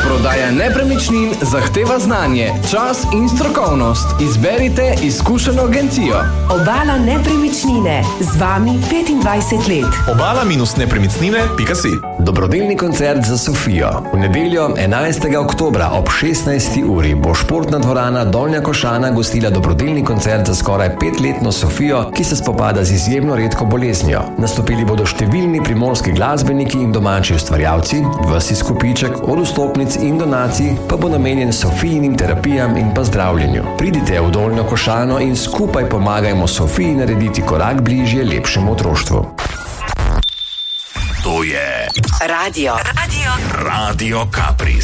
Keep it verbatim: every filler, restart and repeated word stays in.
Prodaja nepremičnin zahteva znanje, čas in strokovnost. Izberite izkušeno agencijo. Obala nepremičnine, z vami petindvajset let. obala nepremičnine pika si. Dobrodelni koncert za Sofijo. V nedeljo enajstega oktobra ob šestnajsti uri bo športna dvorana Dolnja Košana gostila dobrodelni koncert za skoraj petletno Sofijo, ki se spopada z izjemno redko boleznijo. Nastopili bodo številni primorski glasbeniki in domači ustvarjalci, ves izkupiček od vstopnic in donacij pa bo namenjen Sofijinim terapijam in pa zdravljenju. Pridite v Dolnjo Košano in skupaj pomagajmo Sofiji narediti korak bližje lepšemu otroštvu. To je Radio. Radio. Radio Capri.